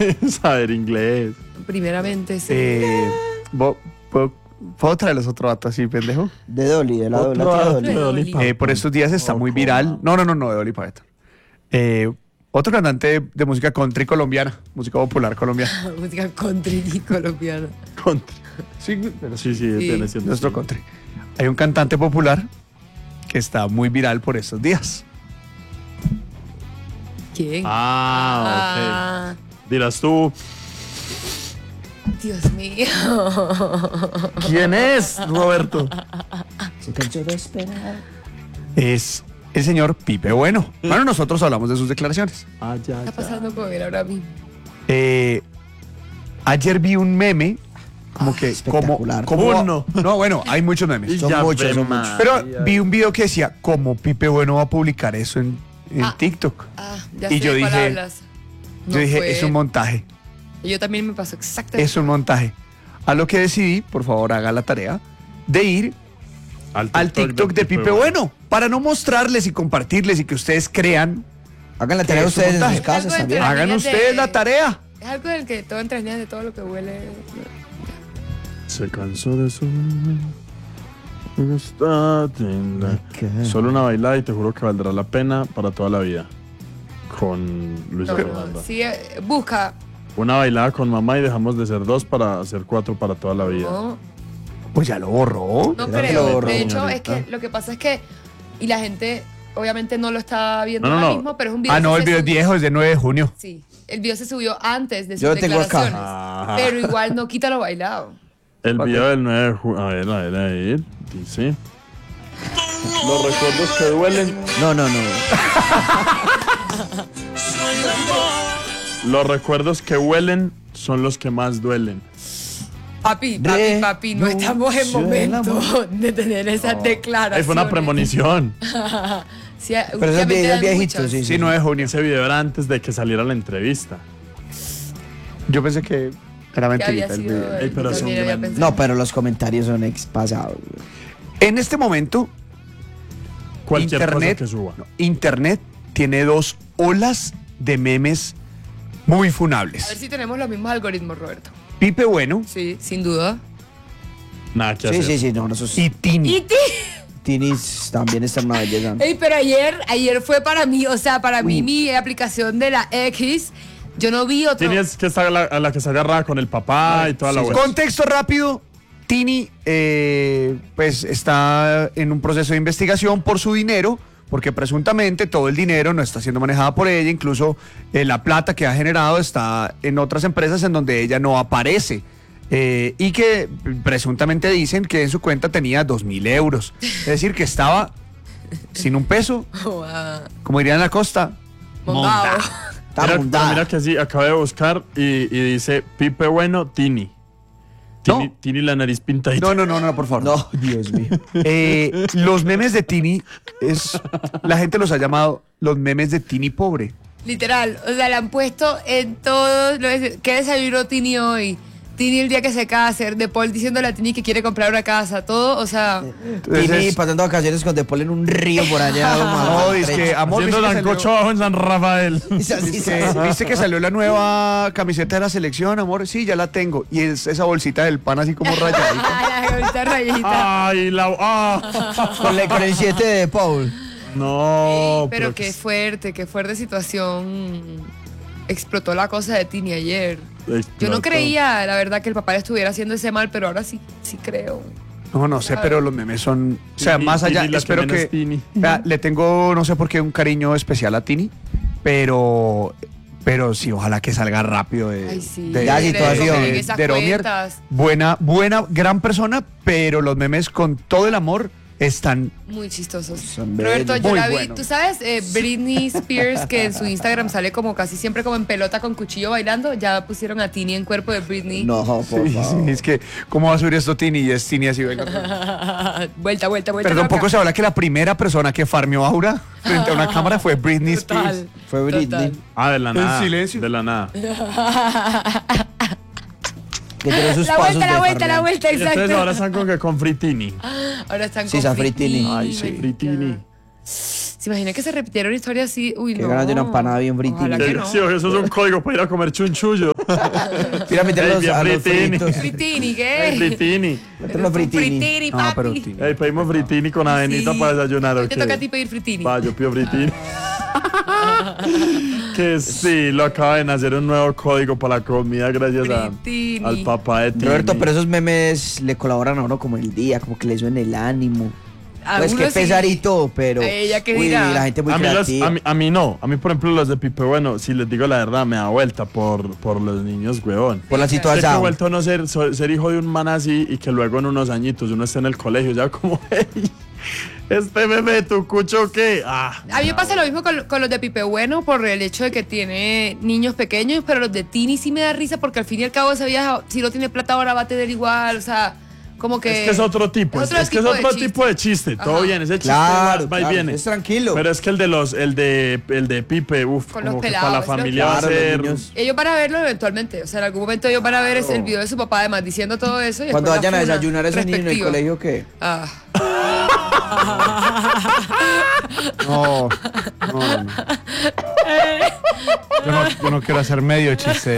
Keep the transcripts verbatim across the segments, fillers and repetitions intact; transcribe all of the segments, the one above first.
Saber inglés. Primeramente, sí. Eh, bo- bo- ¿Puedo traerles otro dato así, pendejo? De Dolly, de la, Otro la tía dato Dolly. de Dolly Dolly. Parton. Eh, por estos días está muy Oh, viral. ¿cómo? No, no, no, no, de Dolly Parton. Eh, otro cantante de, de música country colombiana, música popular colombiana. Música country y colombiana. Country. Sí, pero Sí, sí, Sí. tiene siendo nuestro sí. country. Hay un cantante popular que está muy viral por estos días. ¿Quién? Ah, Ah, ok. Dirás tú, Dios mío. ¿quién es, Roberto? Se cansó de esperar. Es el señor Pipe Bueno. Bueno, nosotros hablamos de sus declaraciones. Ah, ya, ¿Qué está ya. pasando con él ahora mismo? Eh, ayer vi un meme como Ah, que como, espectacular. como Uno. no, bueno, hay muchos Y memes. Son ya muchos, ve, son ma- muchos. Pero Ay, vi un video que decía cómo Pipe Bueno va a publicar eso en, en Ah. TikTok. Ah, ya Y sé yo de cuál dije- hablas. Yo No dije, fue. es un montaje, Yo también me pasó exactamente. es un montaje. A lo que decidí, por favor, haga la tarea de ir al TikTok de Pipe Bueno para no mostrarles y compartirles y que ustedes crean. Hagan la ¿Qué tarea es un ustedes en montaje? sus casas Algo también. entre- Hagan niñas de- ustedes la tarea. Es algo del que todo entre niñas de todo lo que huele. Se cansó de su... Está linda. ¿Qué? Solo una bailada y te juro que valdrá la pena para toda la vida. Con Luis No, Fernando. sí, eh, busca. Una bailada con mamá y dejamos de ser dos para hacer cuatro para toda la vida. No, Pues ya lo borró. no Claro que creo. lo borró, De hecho, señorita. es que lo que pasa es que. Y la gente, obviamente, no lo está viendo No, no, ahora no. mismo, pero es un video. Ah, que no, se el video es subió- viejo, es de nueve de junio. Sí, el video se subió antes de sus Yo lo tengo acá. declaraciones. Ah. Pero igual no quita lo bailado. El Ok. video del nueve de junio. A ver, a ver, a ver. Dice. Los recuerdos que duelen. No, no, no. Los recuerdos que huelen son los que más duelen. Papi, papi, papi, no estamos en Renunció el momento de tener esas declaraciones. Ahí fue una premonición. Sí, Pero ese es últimamente el dan viejito, muchas. sí. Sí, nueve de junio. Ese video era antes de que saliera la entrevista. Yo pensé que era Que había mentirita el sido. video. Ey, pero yo es un también había gran- pensado. No, pero los comentarios son ex pasados. En este momento, Cualquier Internet, cosa que suba. no, Internet tiene dos olas de memes muy A ver funables. si tenemos los mismos algoritmos, Roberto. Pipe Bueno Sí, sin duda. Nada que Sí, hacer. sí, sí, no, no, esos y Tini. Y ti. Tinis también están una belleza. Ey, pero ayer, ayer fue para mí, o sea, para mí mi aplicación de la X, yo no vi otro. Tienes que estar a la, a la que se agarraba con el papá y toda la sí, vuelta. Contexto rápido. Tini eh, pues está en un proceso de investigación por su dinero, porque presuntamente todo el dinero no está siendo manejado por ella, incluso eh, la plata que ha generado está en otras empresas en donde ella no aparece. Eh, y que presuntamente dicen que en su cuenta tenía dos mil euros. Es decir, que estaba sin un peso, Oh, ah, como dirían en la costa. mondado. Está Mira, mundada. mira que sí, acabé de buscar y, y dice Pipe Bueno, Tini. Tini, No. Tini la nariz pintadita. No, no, no, no, por favor. No, Dios mío. Eh, los memes de Tini, es, la gente los ha llamado los memes de Tini pobre. Literal, o sea, la han puesto en todos los... ¿Qué desayunó Tini hoy? Tini el día que se case, De Paul diciéndole a Tini que quiere comprar una casa, todo, o sea... Entonces, Tini pasando vacaciones con De Paul en un río por allá. no, es que, amor, Haciendo ¿viste que, lancocho salió, abajo en San Rafael. viste que- viste que salió la nueva camiseta de la selección, amor? Sí, ya la tengo. Y es esa bolsita del pan así como rayadita. La bolita rayita. Ay, la. Ah. Con, la- con el siete de Paul. No, Pero qué fuerte, qué fuerte situación. Explotó la cosa de Tini ayer. Yo no explotó. creía, la verdad, que el papá le estuviera haciendo ese mal, pero ahora sí, sí creo. No, no sé, pero los memes son... O sea, Tini, más allá, Tini, la que espero menos que... Tini. Vea, le tengo, no sé por qué, un cariño especial a Tini, pero... Pero sí, ojalá que salga rápido de... Ay, sí. de- Ya, de- situación. de- En esas de Romier. cuentas. Buena, buena, gran persona, pero los memes con todo el amor están... Muy chistosos. Son Roberto, bellos. yo Muy la vi. buenos. ¿Tú sabes? Eh, Britney Spears, que en su Instagram sale como casi siempre como en pelota con cuchillo bailando. Ya pusieron a Tini en cuerpo de Britney. No, por Sí, favor. sí, es que, ¿cómo va a subir esto Tini? Y es Tini así, venga. vuelta, vuelta, vuelta. Pero tampoco loca. se habla que la primera persona que farmeó Aura frente a una cámara fue Britney Spears. Total. Fue Britney. Total. Ah, de la En nada. silencio. De la nada. Que tiene sus La pasos vuelta, de la vuelta, la farmear. vuelta, Y entonces ahora exacto. están con que con Fritini. Ahora están Sí, con San Fritini. Ay, sí, Fritini. ¿Se imagina que se repitiera una historia así? Uy, Qué no. ganas de una empanada bien fritina. Ojalá que no. Sí, eso es un código para ir a comer chunchullo. Mira, Ey, meterlos bien a los fritini. fritos. Fritini, ¿qué? El fritini. Meterlos fritini. Fritini, No, papi. pero Tini. Ey, pedimos fritini con avenita Sí. para desayunar, Hoy ¿ok? te toca a ti pedir fritini. Va, yo pido fritini. Que sí, lo acaban de hacer un nuevo código para la comida gracias a, Fritini. al papá de Tini. Roberto, pero esos memes le colaboran a uno como el día, como que le suben el ánimo. A Pues uno que sí. pesar y todo, pero. ¿A ella qué uy, dirá? la gente muy a mí, las- creativa. a, mí, a mí no, a mí por ejemplo los de Pipe, bueno, si les digo la verdad, me da vuelta por, por los niños, weón. Por la Sé que he situación. vuelto a no ser, so- ser hijo de un man así y que luego en unos añitos uno esté en el colegio ya como, hey, este meme de tu cucho, ¿qué? Ah, A mí me pasa lo mismo con, con los de Pipe Bueno por el hecho de que tiene niños pequeños, pero los de Tini sí me da risa porque al fin y al cabo ese vieja, si no tiene plata ahora va a tener igual, o sea, como que... es que es otro tipo, es, otro es que es tipo de otro chiste. tipo de chiste, todo Ajá. bien, ese chiste Claro, va, va y claro, viene. es tranquilo. Pero es que el de los, el de, el de Pipe, uff, Con como los que pelados, para la es lo familia que- va a Claro, los ser. niños. Ellos van a verlo eventualmente, o sea, en algún momento ellos van a ver ese- el video de su papá además diciendo todo eso. Y Cuando después la vayan a funa desayunar esos niños en el respectiva. colegio, ¿qué? Ah. No, no, no. Yo no, yo no quiero hacer medio chiste.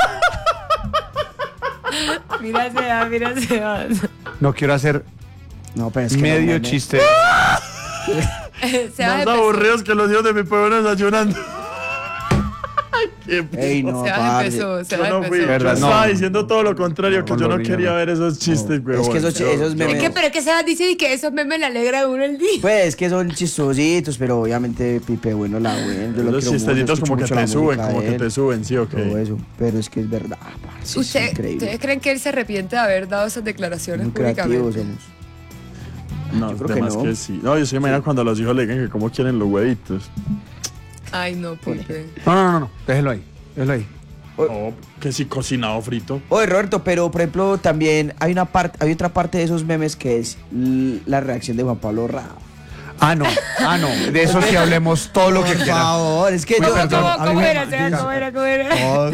Mira Sebas, mira Sebas. No quiero hacer No, pero es que. medio no, nene. chiste. Sebas Más empezó- aburridos que los hijos de mi pueblo desayunando. Qué Ey, no, Sebas parce. empezó, Yo Sebas no fui, empezó. Verdad, yo no. estaba diciendo todo lo contrario, que No, yo no no, quería no. ver esos chistes, güey. Es que esos, chi- esos memes. Es que, pero es que Sebas dice y que esos memes le alegran a uno el día. Pues es que son chistositos, pero obviamente Pipe bueno la buena. Yo lo Los quiero mucho, chistecitos escucho como que mucho la te suben, música como de que él, te suben, sí, ok. todo eso. Pero es que es verdad, parce, es Usted- increíble. ¿Ustedes creen que él se arrepiente de haber dado esas declaraciones Muy creativos públicamente? somos. No, Yo creo que además no. que sí. No, yo soy imagina cuando los hijos le digan que cómo quieren los huevitos. Ay, no, ¿por qué? No, no, no, no. Déjelo ahí. Déjelo ahí. O que si cocinado frito. Oye, Roberto, pero por ejemplo, también hay una parte, hay otra parte de esos memes que es l- la reacción de Juan Pablo Rao. Ah, no. Ah, no. De eso sí hablemos todo lo que Por quieran. favor, es que Uy, yo- perdón. ¿Cómo, a mí cómo me- era, Sebas? ¿Cómo era? ¿Cómo era? Oh,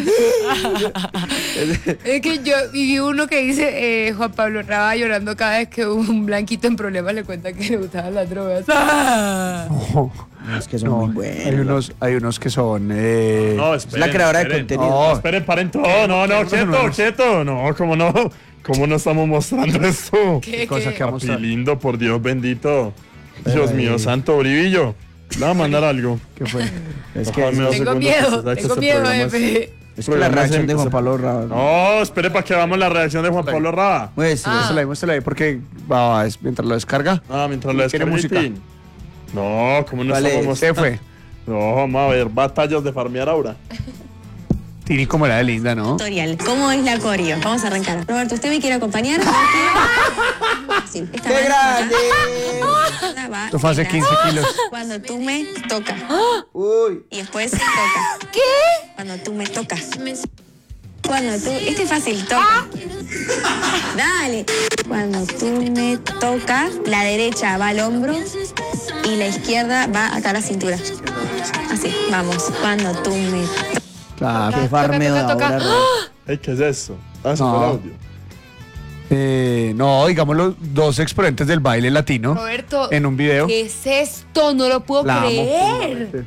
Es que yo vi uno que dice eh, Juan Pablo Raba llorando cada vez que un blanquito en problemas le cuenta que le gustaban las drogas. ¡Ah! No, es que son no, muy hay buenos. unos, hay unos que son. Eh, No, Es esperen, la creadora de esperen. contenido. No. Esperen, paren todo. No, no, quieto, quieto. No, ¿cómo no? ¿Cómo no estamos mostrando esto? ¿Qué, cosa qué? que vamos Papi a- lindo, por Dios bendito. Dios Ay. mío, santo Brivillo. Le voy a mandar algo. ¿Qué fue? Es que, Ojalá me es, dos Tengo segundos que miedo, se saque tengo este miedo, programa es- jefe. es que la Programa reacción de se- Juan Pablo Rao. No, espere para que veamos la reacción de Juan Pablo Raba. Pues, Ah. Muéstrala ahí, muéstrala ahí porque va, va, es- mientras lo descarga. Ah, mientras lo ¿Quiere descarga. música? No, ¿cómo no Vale, estamos Se mostrando? fue. No, vamos a ver batallas de farmear ahora. Tini como la de linda, ¿no? Tutorial. ¿Cómo es la coreo? Vamos a arrancar. Roberto, ¿usted me quiere acompañar? Sí. Esta ¡Qué mano grande! acá va Esto fue hace en la- quince kilos. Cuando tú me tocas. Uy. Y después toca. ¿Qué? Cuando tú me tocas. Cuando tú... Este es fácil, toca. Dale. Cuando tú me tocas, la derecha va al hombro y la izquierda va acá a la cintura. Así, vamos. Cuando tú me tocas. Claro. Qué farmeo de toca, toca, ahora, toca. Roberto. Ey, ¿qué es eso? Ah, se No. fue el audio. Eh, no, digamos los dos exponentes del baile latino Roberto, en un video. ¿qué es esto? No lo puedo La amo creer.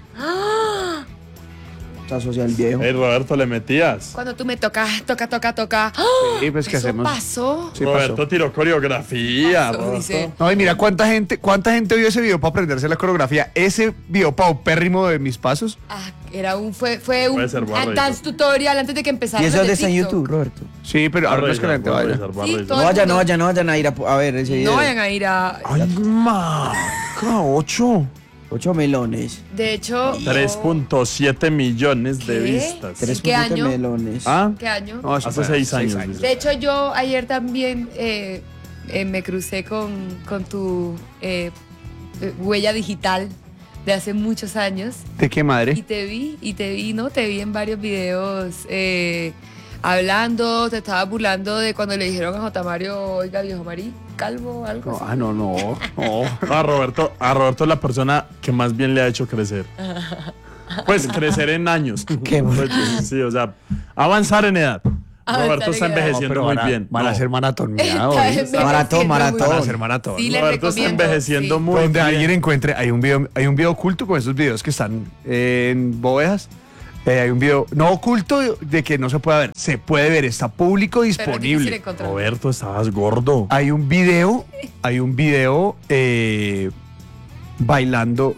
Está social viejo. Ey, Roberto, ¿le metías? Cuando tú me tocas, toca, toca, toca. ¡Ah! Sí, pues que ¿Eso hacemos. pasó? Sí, Roberto pasó. tiró coreografía. Pasó, Roberto. dice. No, y mira cuánta gente, cuánta gente vio ese video para aprenderse la coreografía. Ese video paupérrimo de mis pasos. Ah, era un, fue, fue un Puede ser guarro y dance tutorial antes de que empezara. ¿Y eso los de dónde está en TikTok. YouTube, Roberto? Sí, pero ahora no es que la gente Voy a vaya. revisar, voy a Sí, revisar. todo No el vayan, no mundo- vayan, no vayan a ir a, a ver ese video. No vayan a ir a... Ay, maca, ocho. Ocho melones. De hecho... tres punto siete millones de ¿Qué? vistas. ¿En Tres qué punto siete año? melones. ¿Ah? ¿Qué año? No, eso Hace fue seis años. dice. De hecho, yo ayer también eh, eh, me crucé con, con tu eh, eh, huella digital de hace muchos años ¿De qué y madre? te vi, y te vi, ¿no? Te vi en varios videos eh, hablando, te estabas burlando de cuando le dijeron a J. Mario, oiga, viejo Marí, calvo, algo No, así. ah, no, no. no. A Roberto, a Roberto es la persona que más bien le ha hecho crecer. Pues crecer en años. Qué bueno. Pues, sí, o sea, avanzar en edad. Ah, Roberto está grande. envejeciendo pero muy van a, bien. van a No. hacer maratón. mira, Está hoy. envejeciendo Maratón, maratón. Van a muy hacer maratón. Sí, les Roberto está recomiendo, envejeciendo sí. muy Donde bien. alguien encuentre, hay un video, hay un video oculto con esos videos que están eh, en bóvedas. Eh, hay un video no oculto de, de que no se puede ver, se puede ver, está público Pero es difícil disponible. encontrar. Roberto, estabas gordo. Hay un video, hay un video eh, bailando.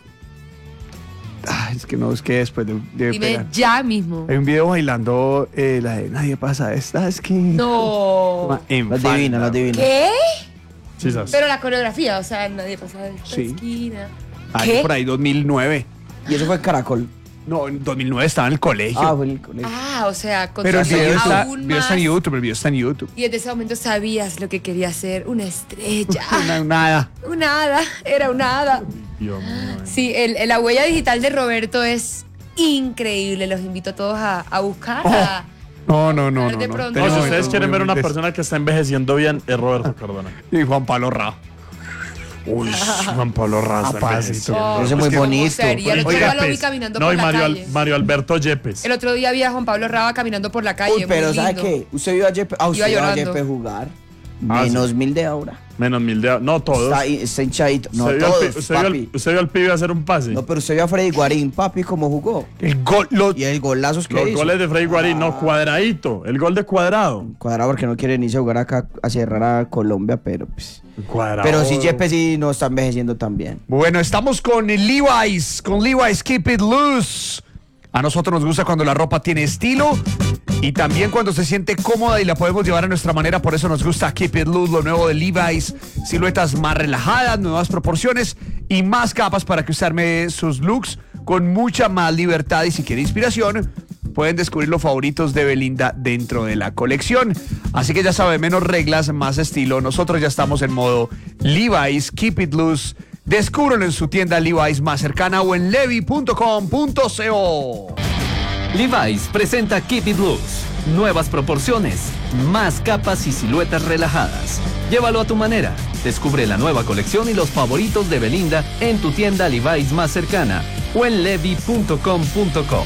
Ah, es que no, es que después de, de Dime pegar. ya mismo. Hay un video bailando eh, la de Nadie pasa esta, es que. No. En Las falda. divinas, las divinas. ¿Qué? Sí, sabes. Pero la coreografía, o sea, nadie pasa de esta Sí. esquina. Año ¿Qué? por ahí dos mil nueve. Y eso fue en Caracol. No, en dos mil nueve estaba en el colegio. Ah, fue en el colegio. Ah, o sea, con pero el razón, video está, aún el video está en más. YouTube, el video está en YouTube. Y desde ese momento sabías lo que quería ser, una estrella. No, nada. Una hada, era una hada. Dios mío. Sí, el, el- la huella digital de Roberto es increíble. Los invito a todos a, a buscarla. No, no, no, no. De no. pronto. No, Tenemos si ustedes momentos quieren muy ver una humildes. persona que está envejeciendo bien, es Roberto Cardona. Y Juan Pablo Ra. Uy, Juan Pablo Raza. Papacito. Oh, Ese es muy ¿cómo bonito. sería? El otro Oiga, día lo vi pues, caminando no, por y la Mario, Al- calle. Mario Alberto Yepes. El otro día vi a Juan Pablo Raba caminando por la calle. Uy, pero muy ¿sabe lindo. qué? Usted vio a Jeppe, ah, usted Iba vio a llorando. Jeppe jugar. Ah, Menos sí. mil de ahora. Menos mil de... No, todos. Está, ahí- está hinchadito. No, ¿Usted, vio al, todos, pi- usted vio al- papi. usted vio al pibe hacer un pase? No, pero usted vio a Freddy Guarín, papi, cómo jugó. El gol. Lo, Y el golazos que Los hizo. goles de Freddy Guarín, no, cuadradito. El gol de cuadrado. Cuadrado porque no quiere ni jugar acá a cerrar a Colombia, pero pues. Cuadrado. Pero sí, Jeppe sí no está envejeciendo tan bien. Bueno, estamos con el Levi's, con Levi's Keep It Loose. A nosotros nos gusta cuando la ropa tiene estilo y también cuando se siente cómoda y la podemos llevar a nuestra manera. Por eso nos gusta Keep It Loose, lo nuevo de Levi's. Siluetas más relajadas, nuevas proporciones y más capas para que usted arme sus looks con mucha más libertad. Y si quiere inspiración, pueden descubrir los favoritos de Belinda dentro de la colección. Así que ya sabe, menos reglas, más estilo. Nosotros ya estamos en modo Levi's Keep It Loose. Descúbrelo en su tienda Levi's más cercana o en levi punto com punto co. Levi's presenta Keep It Loose. Nuevas proporciones, más capas y siluetas relajadas. Llévalo a tu manera. Descubre la nueva colección y los favoritos de Belinda en tu tienda Levi's más cercana o en levi punto com punto co.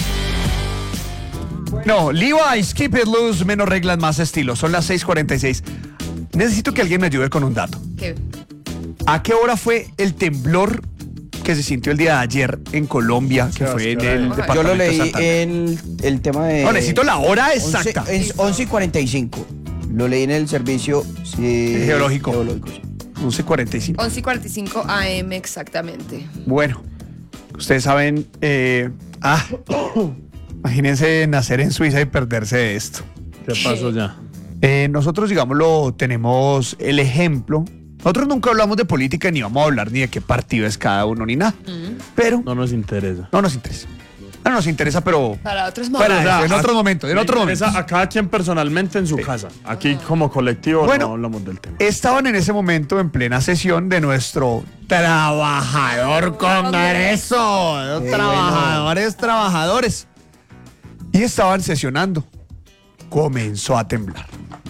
No, Levi's Keep It Loose, menos reglas, más estilo. Son las seis cuarenta y seis. Necesito que alguien me ayude con un dato. ¿Qué? ¿A qué hora fue el temblor que se sintió el día de ayer en Colombia, que fue en el Yo departamento Yo lo de leí Santander? en el tema de. No, necesito la hora exacta. once, es once y cuarenta y cinco. Lo leí en el servicio sí, Geológico. geológico, sí. once cuarenta y cinco. once y cuarenta y cinco A M exactamente. Bueno, ustedes saben, eh, ah, imagínense nacer en Suiza y perderse de esto. ¿Qué pasó ya? Eh, nosotros, digámoslo, tenemos el ejemplo. Nosotros nunca hablamos de política ni vamos a hablar ni de qué partido es cada uno ni nada. Pero No nos interesa. no nos interesa. No nos interesa, pero Para otros Para momentos. eso, en otro momento, en Le otro interesa momento. a cada quien personalmente en su casa. Aquí como colectivo Bueno. no hablamos del tema. estaban en ese momento en plena sesión de nuestro trabajador congreso. Los Qué trabajadores, trabajadores. Y estaban sesionando. Comenzó a temblar.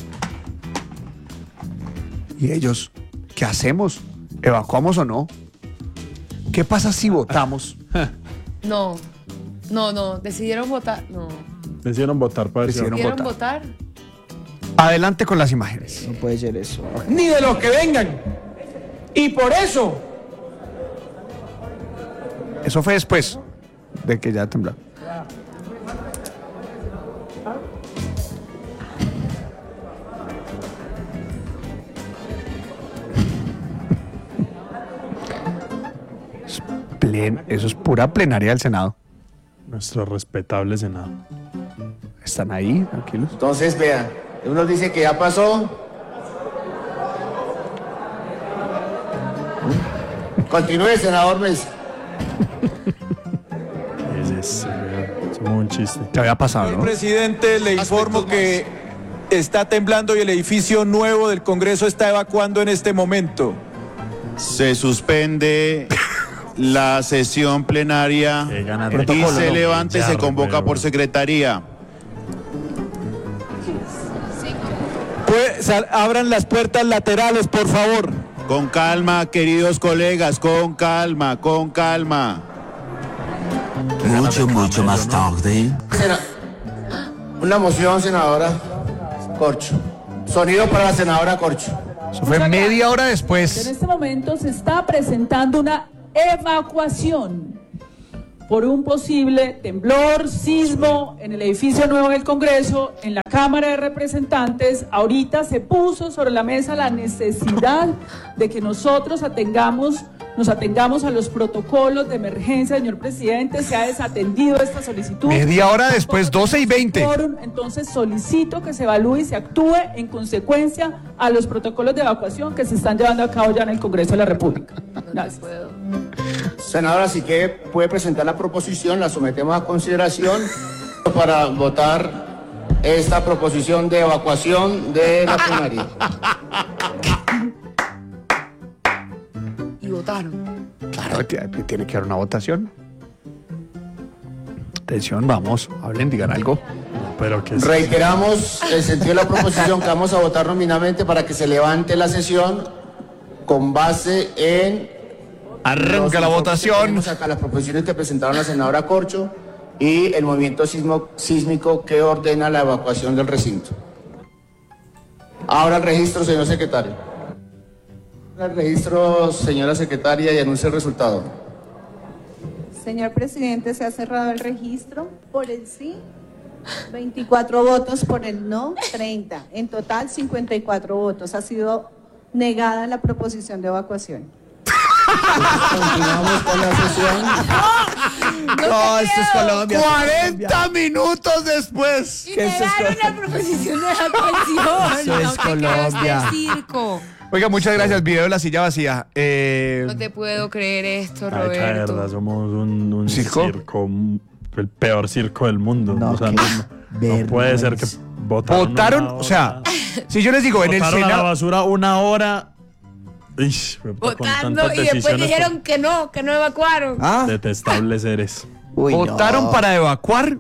Y ellos, ¿qué hacemos? ¿Evacuamos o no? ¿Qué pasa si votamos? No, no, no. Decidieron votar. No. Decidieron votar para decir. Decidieron ¿Decidieron votar. votar? Adelante con las imágenes. No puede ser eso. ni de los que vengan. Y por eso Eso fue después de que ya tembló. Es plen- Eso es pura plenaria del Senado. Nuestro respetable Senado. Están ahí, tranquilos. Entonces, vean, uno dice que ya pasó. Continúe, senador Mesa. Es, es, es como un chiste. ¿Qué había pasado, el no? presidente le informo que está temblando y el edificio nuevo del Congreso está evacuando en este momento. Se suspende la sesión plenaria Qué ganas y de- se levanta y se Yarro, convoca pero- por secretaría. Pues, sal- abran las puertas laterales, por favor. Con calma, queridos colegas, con calma, con calma. Mucho, mucho más tarde. Sena- Una moción, senadora. Corcho. Sonido para la senadora Corcho. Eso fue media hora después. En este momento se está presentando una evacuación por un posible temblor, sismo en el edificio nuevo del Congreso, en la Cámara de Representantes. Ahorita se puso sobre la mesa la necesidad de que nosotros atengamos, nos atengamos a los protocolos de emergencia, señor presidente. Se ha desatendido esta solicitud. Media hora después, doce y veinte. Entonces solicito que se evalúe y se actúe en consecuencia a los protocolos de evacuación que se están llevando a cabo ya en el Congreso de la República. Gracias. Senadora, así que puede presentar la proposición, la sometemos a consideración para votar esta proposición de evacuación de la plenaria. Y votaron. Claro, tiene que haber una votación. Atención, vamos, hablen, digan algo. Pero que Reiteramos el sentido de la proposición que vamos a votar nominalmente para que se levante la sesión con base en... Arranca la votación. Tenemos acá las proposiciones que presentaron la senadora Corcho y el movimiento sismo, sísmico que ordena la evacuación del recinto. Ahora el registro, señor secretario. El registro, señora secretaria, y anuncia el resultado. Señor presidente, se ha cerrado el registro. Por el sí, veinticuatro votos, por el no, treinta. En total, cincuenta y cuatro votos. Ha sido negada la proposición de evacuación. Continuamos con la sesión. No, no esto es Colombia. cuarenta minutos después. Y negaron la proposición de evacuación. Eso es no te Colombia. Este circo. Oiga, muchas gracias. Video de la silla vacía. Eh... No te puedo creer esto, Ay, Roberto. verdad, somos un, un ¿Circo? circo, el peor circo del mundo. No, o sea, qué no, no puede ser que votaron. Votaron, una o sea, hora. si yo les digo en el Botaron a la Senado. basura una hora. Ish, con Votando tantas y después decisiones dijeron que no, que no evacuaron. ¿Ah? detestables seres. Uy, Votaron no. para evacuar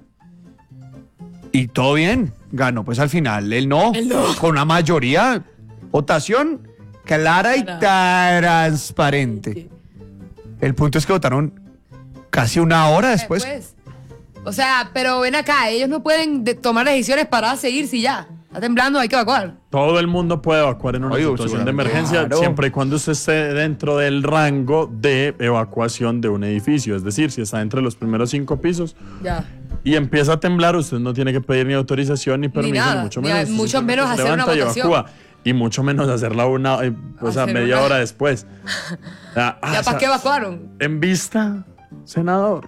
y todo bien. Ganó pues al final el no, El no. con una mayoría, votación clara y transparente. El punto es que votaron casi una hora después. Después. O sea, pero ven acá, ellos no pueden de- tomar decisiones para seguirse y ya. Está temblando, hay que evacuar. Todo el mundo puede evacuar en una Oye, situación de seguramente. emergencia Claro. siempre y cuando usted esté dentro del rango de evacuación de un edificio. Es decir, si está entre los primeros cinco pisos Ya. y empieza a temblar, usted no tiene que pedir ni autorización ni permiso, nada, ni mucho ni menos. a- Usted mucho simplemente menos se hacer una levanta y votación. evacúa. Y mucho menos hacerla una, eh, o sea, Hacer media una- hora después. Ah, ah, ¿Ya o para sea, qué evacuaron? En vista, senador,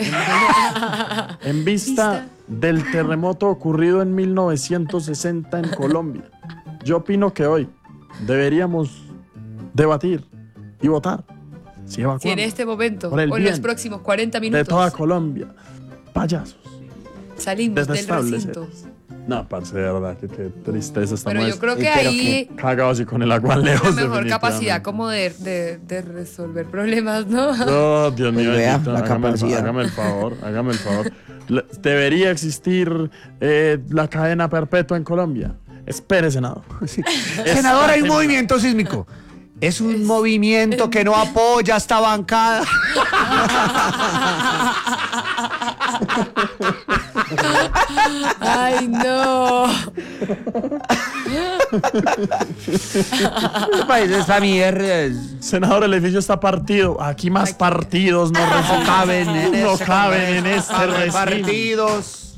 en vista del terremoto ocurrido en mil novecientos sesenta en Colombia, yo opino que hoy deberíamos debatir y votar si evacuamos Si en este momento por el o en los bien próximos cuarenta de minutos toda Colombia, payasos, salimos del detestables recinto. seres. No, parce, de verdad, que qué tristeza estamos. Pero yo creo que pero ahí cagados y con el agua lejos. la mejor definitivamente. capacidad como de, de, de resolver problemas, ¿no? No, Dios mío, Pues vea, bendito, la hágame, el, capacidad. hágame el favor, hágame el favor. La- debería existir eh, la cadena perpetua en Colombia. Espere, senador. Sí. Senador, hay un movimiento sísmico. Es un movimiento que no apoya esta bancada. Ay, no. ¿Qué país es esta mierda? Senador, el edificio está partido. Aquí más partidos no, reci- caben en no este caben en Congreso, este están recinto. repartidos.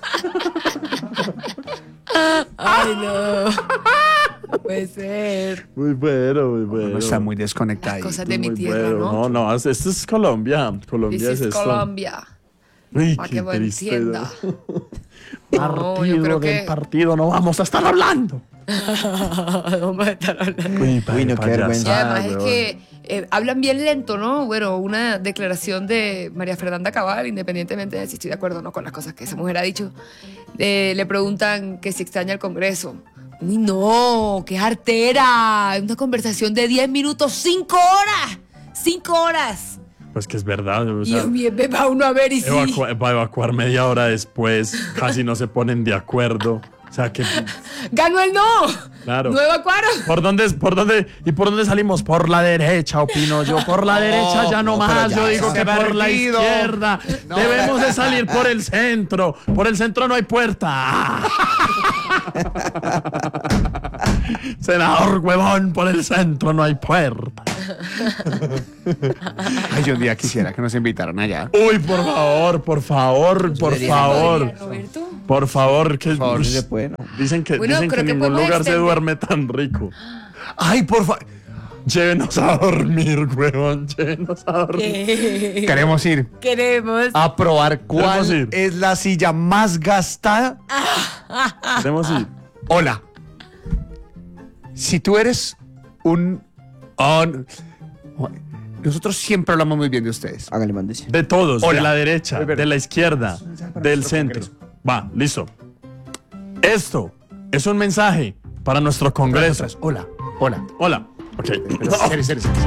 Ay, no. Puede ser. Muy bueno, muy bueno. Uno está muy desconectado. Cosas de mi Muy tierra, bueno. ¿no? No, no, esto es Colombia. Colombia This es is esto. Colombia. Uy, Para qué que me tristeza. entienda. Partido yo creo del que- partido, no vamos a estar hablando. Vamos a estar hablando. Uy, Uy, no, qué vergüenza. Y además es weón. que eh, hablan bien lento, ¿no? Bueno, una declaración de María Fernanda Cabal, independientemente de si estoy de acuerdo o no con las cosas que esa mujer ha dicho, eh, le preguntan que si extraña el Congreso. Uy, no, qué artera. Una conversación de diez minutos, cinco horas. Cinco horas. Pues que es verdad. O Y sea, bien, ve va uno a ver y sí. evacua- va a evacuar media hora después. Casi no se ponen de acuerdo. O sea que. Ganó el no. Claro. No evacuaron. ¿Por dónde, por dónde, ¿Y por dónde salimos? Por la derecha, opino yo. Por la derecha ya no, no, pero más. ya Yo digo está que por la perdido. izquierda. No. Debemos de salir por el centro. Por el centro no hay puerta. Senador huevón, por el centro no hay puerta. Ay, yo un día quisiera que nos invitaran allá. Uy, por favor, por favor, por favor. Roberto. Por favor, que Por favor, uy, sí se puede, ¿no? dicen que, Bueno, dicen que creo en que ningún podemos lugar se extender. duerme tan rico. Ay, por favor. Llévenos a dormir, huevón, llévenos a dormir. Queremos ir Queremos. a probar cuál Queremos ir. es la silla más gastada. Queremos ir. Hola. Si tú eres un... un- nosotros siempre hablamos muy bien de ustedes. Hágale, mándese. De todos, Hola. de la derecha, Es verdad. de la izquierda, del centro. Va, listo. Esto es un mensaje para nuestro Congreso. Hola, hola. Hola. Ok. Serio, serio, serio.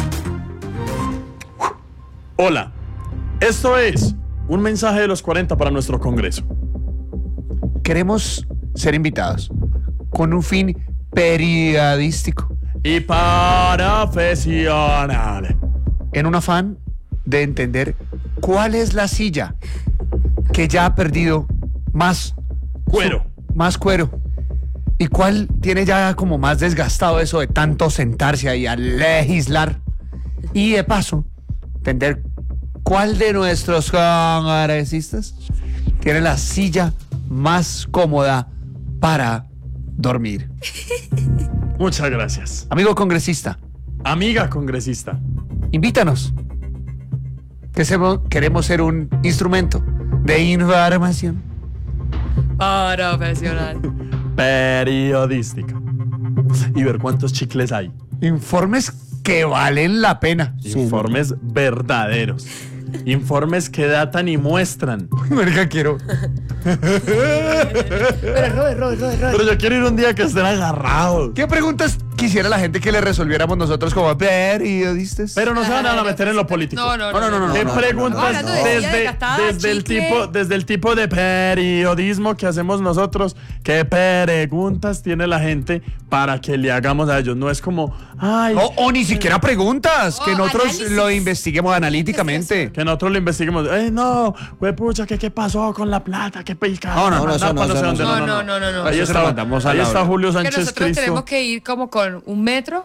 Hola. Esto es un mensaje de los cuarenta para nuestro Congreso. Queremos ser invitados con un fin periodístico, Y profesional. en un afán de entender cuál es la silla que ya ha perdido más Cuero. más cuero y cuál tiene ya como más desgastado eso de tanto sentarse ahí a legislar, y de paso entender cuál de nuestros congresistas tiene la silla más cómoda para dormir. Muchas gracias. Amigo congresista, Amiga congresista. invítanos. Que semo- queremos ser un instrumento de información. Profesional. Periodística. Y ver cuántos chicles hay. Informes que valen la pena. Informes verdaderos. Informes que datan y muestran. Marica, quiero. Pero Robert, Robert, Robert, Robert. Pero yo quiero ir un día que estén agarrados. ¿Qué preguntas quisiera la gente que le resolviéramos nosotros como periodistas? Pero no se van a meter en lo político. No, no, no. no, no, ¿Qué no, preguntas no, no, no, no. desde, Silla desgastada, desde el chicle. tipo, desde el tipo de periodismo que hacemos nosotros? ¿Qué preguntas tiene la gente para que le hagamos a ellos? No es como, ay, No, o ni siquiera preguntas, Oh, que nosotros análisis. lo investiguemos analíticamente. que nosotros lo investiguemos. Eh, no, güey, pucha, ¿qué, ¿qué pasó con la plata? ¿Qué picada? No, no, no, eso no, sé eso no, dónde. no, no, no, no, no. Ahí Eso se está, lo mandamos a ahí la está hora. Julio Que Sánchez nosotros Cristo. tenemos que ir como con un metro,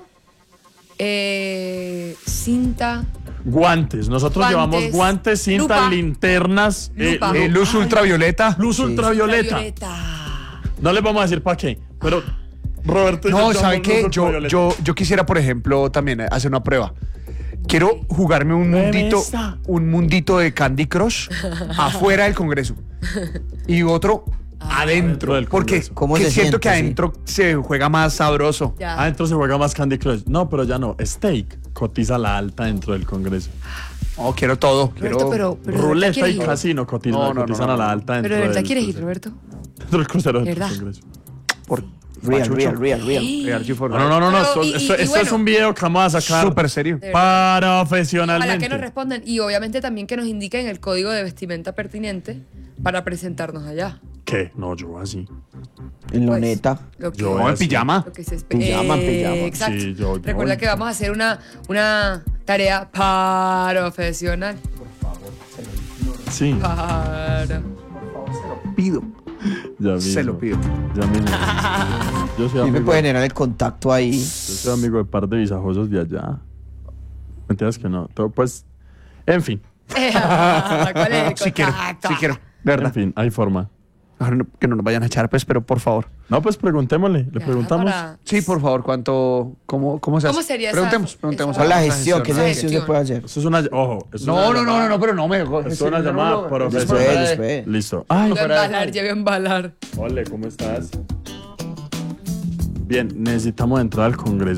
eh, cinta, Guantes. Nosotros Guantes, llevamos guantes, cinta, lupa. linternas, eh, Lupa. lu- Eh, luz ultravioleta. luz Sí. ultravioleta. violeta. No les vamos a decir para qué, pero Roberto y yo No, llevamos ¿sabe luz qué? Yo, ultravioleta. yo, yo quisiera, por ejemplo, también hacer una prueba. Quiero jugarme un Ve mundito, esta. un mundito de Candy Crush afuera del Congreso. Y otro Adentro adentro. del Porque Congreso. ¿Cómo que se siento que siente, sí? adentro se juega más sabroso. Ya. Adentro se juega más Candy Crush. No, pero ya no. Steak cotiza la alta dentro del Congreso. No, quiero todo. Roberto, Quiero... pero, pero ¿de verdad Ruleta quieres y ir? casino cotiza, No, no, no, cotizan no, a la no. alta dentro Pero de verdad del quieres ir, crucero. Roberto. Dentro del crucero del ¿Verdad? Congreso. por Real, Pachucho. real, real, real. Real G for No, no, no, no, no, Pero, Esto, y- y- esto- y esto es bueno. un video que vamos a sacar Súper serio. De verdad. profesionalmente. Ojalá que nos respondan y obviamente también que nos indiquen el código de vestimenta pertinente para presentarnos allá. ¿Qué? No, yo así. En Pues, loneta. Lo que, Yo No, en así. pijama. lo que se espera. Pijama, pijama. Exacto. Sí, yo- yo- Recuerda que vamos a hacer una, una tarea profesional. Sí, Para. Pido. ya mismo. Se lo pido. Ya mismo. Yo soy Y me amigo, pueden generar el contacto ahí. yo soy amigo de par de visajosos de allá. ¿Mentiras que no? Todo, pues, en fin. ¿Cuál es el Sí quiero, contacto? sí quiero. De En verdad. fin, hay forma. Ahora no- que no nos vayan a echar, pues, pero por favor. No, pues preguntémosle. Le Ya, preguntamos. para- Sí, por favor, ¿cuánto, cómo, cómo se hace? ¿Cómo sería esa- Preguntemos, preguntemos. esa- ¿Cuál es la Esa gestión? ¿Qué ¿no? gestión se puede hacer? Eso es una. Ojo. eso es No, una no, no, llamada- no, no, pero no me. Es una llamada profesional. Después, después. Listo. Ay, Llevo a embalar, llevo a embalar. Ole, ¿cómo estás? Bien, necesitamos entrar al Congreso.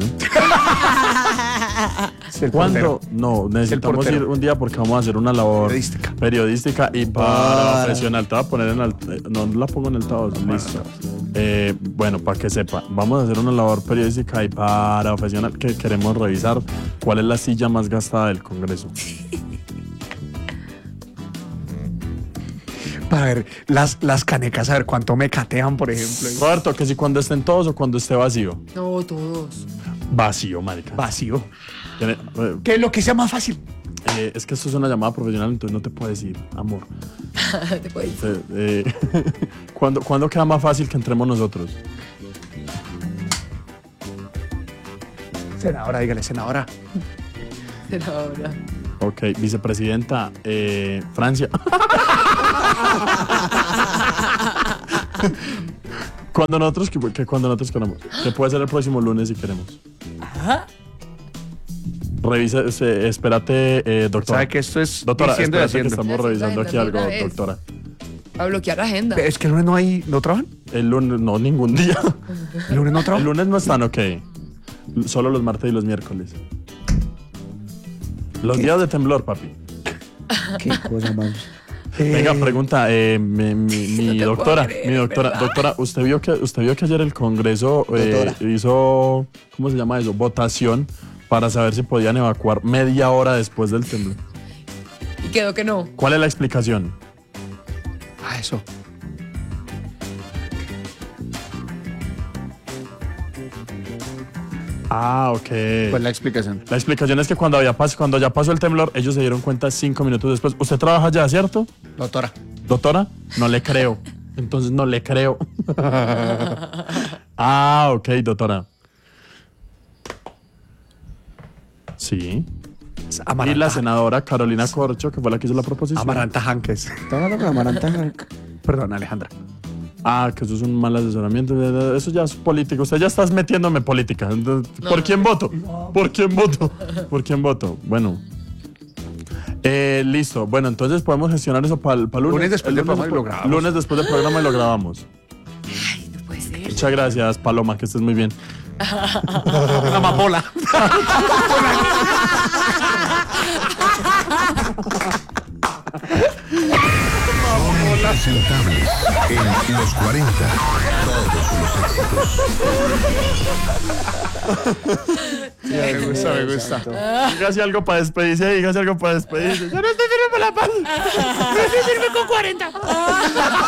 El ¿Cuándo? portero. No, necesitamos portero. ir un día porque vamos a hacer una labor Periodística. periodística y Para. profesional. Te voy a poner en alt- eh, no la pongo en altavoz, listo. Eh, bueno, para que sepa, vamos a hacer una labor periodística y para profesional que queremos revisar cuál es la silla más gastada del Congreso. Para ver las, las canecas, a ver cuánto me catean, por ejemplo. Roberto, que si cuando estén todos o cuando esté vacío. No, todos. Vacío, marica. Vacío. Tiene- eh, Que es lo que sea más fácil. Eh, es que esto es una llamada profesional, entonces no te puedo decir, amor. Te puedo decir. Eh, eh, ¿cuándo, ¿Cuándo queda más fácil que entremos nosotros? Senadora, dígale, senadora. Senadora. Ok, vicepresidenta, eh, Francia. Cuando nosotros, que, que cuando nosotros queramos, que puede ser el próximo lunes si queremos. Ajá. Revisa, eh, espérate, eh, doctora. ¿Sabe que esto es Doctora, diciendo y espérate que haciendo? estamos revisando aquí algo, doctora. Para bloquear la agenda. Es que el lunes no hay, ¿no trabajan? El lunes, no, ningún día. ¿El lunes no trabajan? El lunes no están, ok. Solo los martes y los miércoles. Los días de temblor, papi. Qué cosa más. Venga, pregunta, eh, mi, mi- mi No te doctora, puedo creer, mi doctora, ¿verdad? doctora, usted vio que usted vio que ayer el Congreso eh, hizo, ¿cómo se llama eso? Votación para saber si podían evacuar media hora después del temblor. Y quedó que no. ¿Cuál es la explicación? Ah, eso. Ah, ok. Pues la explicación. La explicación es que cuando, había pas- cuando ya pasó el temblor, ellos se dieron cuenta cinco minutos después. ¿Usted trabaja ya, cierto? Doctora. ¿Doctora? No le creo. Entonces no le creo. Ah, ok, doctora. Sí. Y la senadora Carolina Corcho, que fue la que hizo la proposición. Amaranta Hanques. ¿Está hablando con Amaranta Hank? Perdón, Alejandra. Ah, que eso es un mal asesoramiento. Eso ya es político. Usted ya estás metiéndome en política. Entonces, ¿por quién voto? ¿Por quién voto? ¿Por quién voto? Bueno. Eh, listo. Bueno, entonces podemos gestionar eso para el lunes. Lunes después El del programa y lo después- grabamos. Lunes después del programa y lo grabamos. Ay, no puede ser. Muchas gracias, Paloma, que estés muy bien. Amapola. Impresentables en los cuarenta. Todos los éxitos. Me gusta, me gusta. Dígase algo para despedirse, dígase algo para despedirse. Yo no estoy firme para la paz. No estoy firme con cuarenta.